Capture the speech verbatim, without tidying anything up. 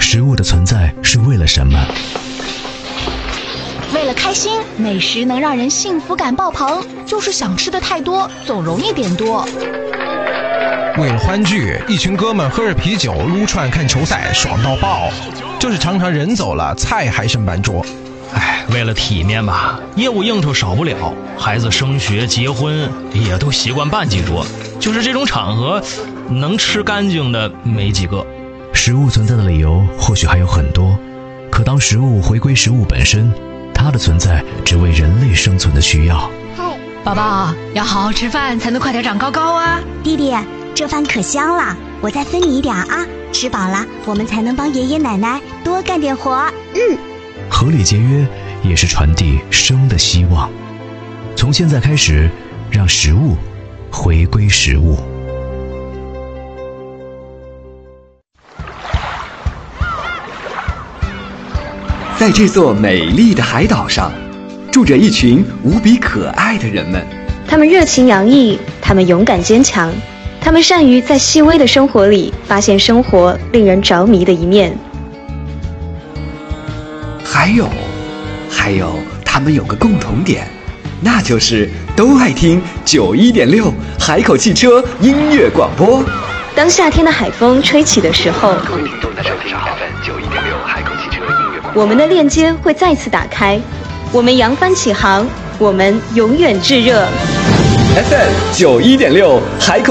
食物的存在是为了什么？ 为了开心，美食能让人幸福感爆棚，就是想吃的太多，总容易点多。 为了欢聚，一群哥们喝着啤酒撸串看球赛，爽到爆，就是常常人走了，菜还剩半桌。 哎，为了体面吧，业务应酬少不了，孩子升学结婚也都习惯办几桌，就是这种场合能吃干净的没几个。 食物存在的理由或许还有很多，可当食物回归食物本身，它的存在只为人类生存的需要。 宝宝要好好吃饭，才能快点长高高啊！ 弟弟，这饭可香了，我再分你一点啊！吃饱了，我们才能帮爷爷奶奶多干点活。嗯， 合理节约也是传递生的希望。从现在开始，让食物回归食物。 在这座美丽的海岛上，住着一群无比可爱的人们。 他们热情洋溢，他们勇敢坚强，他们善于在细微的生活里发现生活令人着迷的一面。 还有，还有，他们有个共同点，那就是都爱听九一点六海口汽车音乐广播。 当夏天的海风吹起的时候， 各位听众在收听 F M 九一点六海口汽车音乐广播， 我们的链接会再次打开，我们扬帆起航，我们永远炙热。 F M 九一点六海口。